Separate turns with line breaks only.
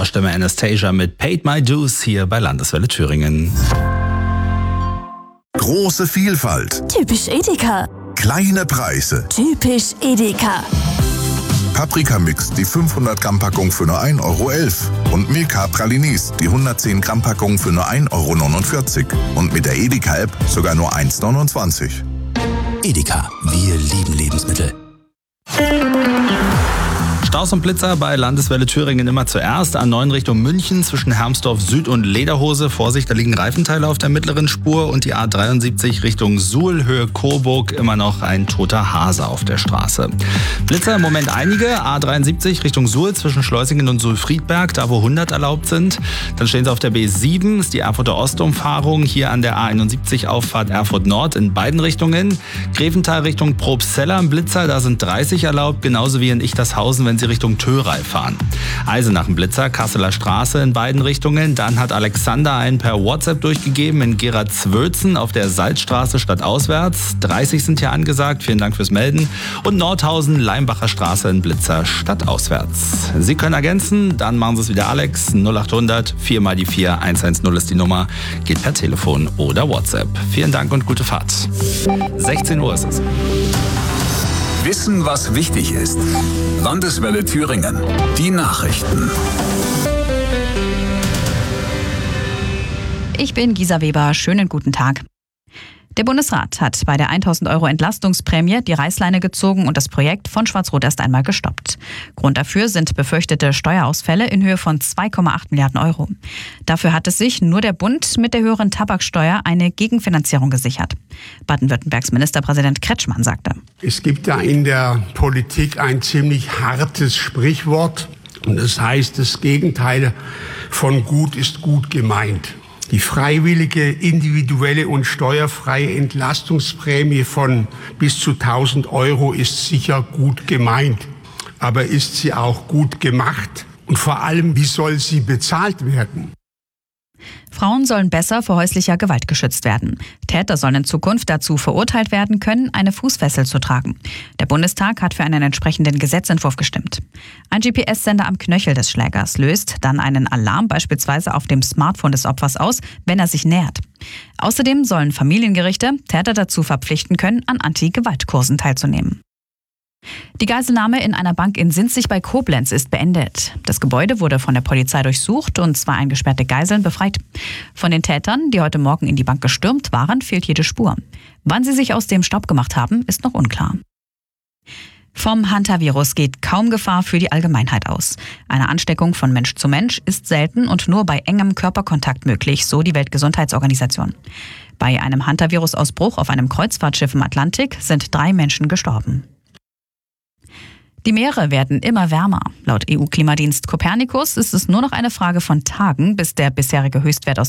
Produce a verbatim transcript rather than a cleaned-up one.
Starstimme Anastasia mit Paid My Dues hier bei Landeswelle Thüringen.
Große Vielfalt.
Typisch Edeka.
Kleine Preise.
Typisch Edeka.
Paprikamix, die fünfhundert Gramm Packung für nur ein Euro elf. Und Milka Pralinis, die hundertzehn Gramm Packung für nur ein Euro neunundvierzig. Und mit der Edeka-App sogar nur eins neunundzwanzig.
Edeka, wir lieben Lebensmittel.
Staus und Blitzer bei Landeswelle Thüringen immer zuerst. A neun Richtung München zwischen Hermsdorf Süd und Lederhose. Vorsicht, da liegen Reifenteile auf der mittleren Spur. Und die A dreiundsiebzig Richtung Suhl, Höhe Coburg, immer noch ein toter Hase auf der Straße. Blitzer im Moment einige. A dreiundsiebzig Richtung Suhl zwischen Schleusingen und Suhl-Friedberg, da wo hundert erlaubt sind. Dann stehen sie auf der B sieben, ist die Erfurter Ostumfahrung. Hier an der A einundsiebzig Auffahrt Erfurt Nord in beiden Richtungen. Grevental Richtung Probstzella im Blitzer, da sind dreißig erlaubt. Genauso wie in Ichtershausen, wenn sie Richtung Thörei fahren. Eisenach im Blitzer, Kasseler Straße in beiden Richtungen. Dann hat Alexander einen per WhatsApp durchgegeben in Gerardswölzen auf der Salzstraße stadtauswärts. dreißig sind hier angesagt. Vielen Dank fürs Melden. Und Nordhausen, Leimbacher Straße in Blitzer stadtauswärts. Sie können ergänzen, dann machen Sie es wieder Alex. null achthundert vier mal die vier eins eins null ist die Nummer. Geht per Telefon oder WhatsApp. Vielen Dank und gute Fahrt. sechzehn Uhr ist es.
Wissen, was wichtig ist. Landeswelle Thüringen. Die Nachrichten.
Ich bin Gisa Weber. Schönen guten Tag. Der Bundesrat hat bei der tausend Euro Entlastungsprämie die Reißleine gezogen und das Projekt von Schwarz-Rot erst einmal gestoppt. Grund dafür sind befürchtete Steuerausfälle in Höhe von zwei Komma acht Milliarden Euro. Dafür hat es sich nur der Bund mit der höheren Tabaksteuer eine Gegenfinanzierung gesichert. Baden-Württembergs Ministerpräsident Kretschmann sagte:
Es gibt da in der Politik ein ziemlich hartes Sprichwort. Und das heißt, das Gegenteil von gut ist gut gemeint. Die freiwillige, individuelle und steuerfreie Entlastungsprämie von bis zu tausend Euro ist sicher gut gemeint. Aber ist sie auch gut gemacht? Und vor allem, wie soll sie bezahlt werden?
Frauen sollen besser vor häuslicher Gewalt geschützt werden. Täter sollen in Zukunft dazu verurteilt werden können, eine Fußfessel zu tragen. Der Bundestag hat für einen entsprechenden Gesetzentwurf gestimmt. Ein G P S-Sender am Knöchel des Schlägers löst dann einen Alarm beispielsweise auf dem Smartphone des Opfers aus, wenn er sich nähert. Außerdem sollen Familiengerichte Täter dazu verpflichten können, an Anti-Gewalt-Kursen teilzunehmen. Die Geiselnahme in einer Bank in Sinzig bei Koblenz ist beendet. Das Gebäude wurde von der Polizei durchsucht und zwei eingesperrte Geiseln befreit. Von den Tätern, die heute Morgen in die Bank gestürmt waren, fehlt jede Spur. Wann sie sich aus dem Staub gemacht haben, ist noch unklar. Vom Hantavirus geht kaum Gefahr für die Allgemeinheit aus. Eine Ansteckung von Mensch zu Mensch ist selten und nur bei engem Körperkontakt möglich, so die Weltgesundheitsorganisation. Bei einem Hantavirus-Ausbruch auf einem Kreuzfahrtschiff im Atlantik sind drei Menschen gestorben. Die Meere werden immer wärmer. Laut E U-Klimadienst Copernicus ist es nur noch eine Frage von Tagen, bis der bisherige Höchstwert aus